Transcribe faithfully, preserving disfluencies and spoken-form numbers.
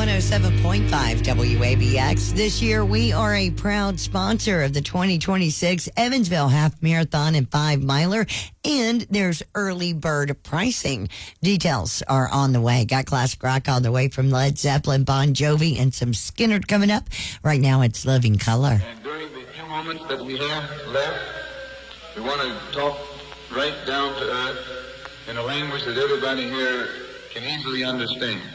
one oh seven point five W A B X. This year, we are a proud sponsor of the twenty twenty-six Evansville Half Marathon and Five Miler, and there's early bird pricing. Details are on the way. Got classic rock on the way from Led Zeppelin, Bon Jovi, and some Skynyrd coming up. Right now, it's Living Color. And during the few moments that we have left, we want to talk right down to earth in a language that everybody here can easily understand.